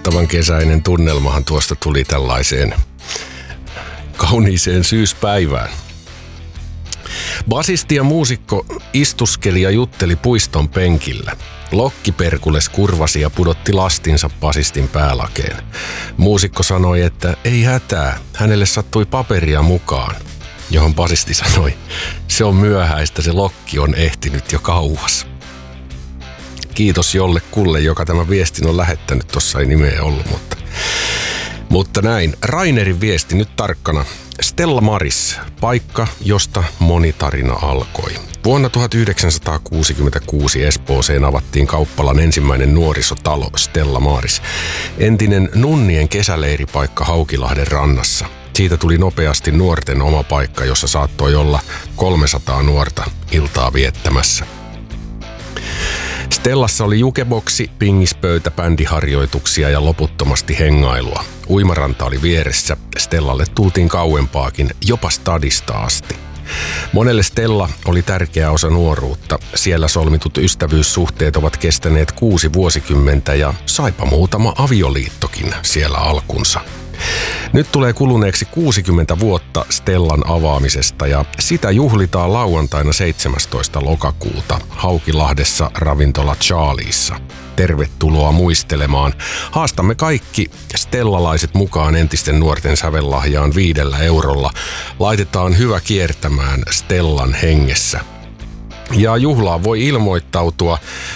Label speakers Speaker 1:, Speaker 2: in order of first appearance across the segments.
Speaker 1: loistavan kesäinen tunnelmahan tuosta tuli tällaiseen kauniiseen syyspäivään. Basisti ja muusikko istuskeli ja jutteli puiston penkillä. Lokkiperkules kurvasi ja pudotti lastinsa basistin päälakeen. Muusikko sanoi, että ei hätää, hänelle sattui paperia mukaan. Johon basisti sanoi, se on myöhäistä, se lokki on ehtinyt jo kauas. Kiitos jollekulle, joka tämän viestin on lähettänyt, tossa ei nimeä ollut, mutta näin. Rainerin viesti nyt tarkkana. Stella Maris, paikka, josta moni tarina alkoi. Vuonna 1966 Espooseen avattiin kauppalan ensimmäinen nuorisotalo Stella Maris, entinen nunnien kesäleiripaikka Haukilahden rannassa. Siitä tuli nopeasti nuorten oma paikka, jossa saattoi olla 300 nuorta iltaa viettämässä. Stellassa oli jukeboksi, pingispöytä, bändiharjoituksia ja loputtomasti hengailua. Uimaranta oli vieressä. Stellalle tultiin kauempaakin, jopa stadista asti. Monelle Stella oli tärkeä osa nuoruutta. Siellä solmitut ystävyyssuhteet ovat kestäneet 6 vuosikymmentä ja saipa muutama avioliittokin siellä alkunsa. Nyt tulee kuluneeksi 60 vuotta Stellan avaamisesta ja sitä juhlitaan lauantaina 17. lokakuuta Haukilahdessa ravintola Charliessa. Tervetuloa muistelemaan. Haastamme kaikki stellalaiset mukaan entisten nuorten sävellahjaan 5 eurolla. Laitetaan hyvä kiertämään Stellan hengessä. Ja juhlaan voi ilmoittautua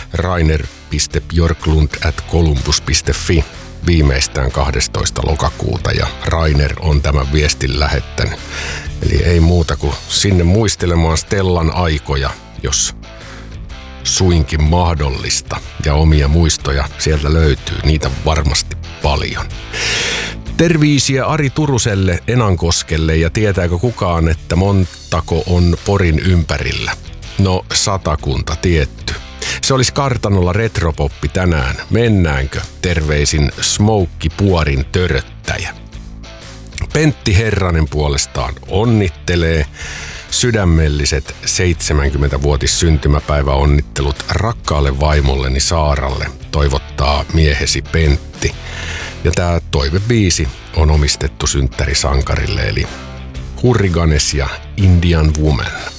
Speaker 1: rainer.björklund@columbus.fi viimeistään 12. lokakuuta ja Rainer on tämän viestin lähettänyt. Eli ei muuta kuin sinne muistelemaan Stellan aikoja, jos suinkin mahdollista. Ja omia muistoja sieltä löytyy, niitä varmasti paljon. Terveisiä Ari Turuselle Enankoskelle ja tietääkö kukaan, että montako on Porin ympärillä? No 100 tietty. Se olisi kartanolla retropoppi tänään. Mennäänkö? Terveisin Smoukki Puorin töröttäjä. Pentti Herranen puolestaan onnittelee. Sydämelliset 70-vuotis syntymäpäiväonnittelut rakkaalle vaimolleni Saaralle, toivottaa miehesi Pentti. Ja tää toivebiisi on omistettu synttärisankarille eli Hurriganes ja Indian Woman.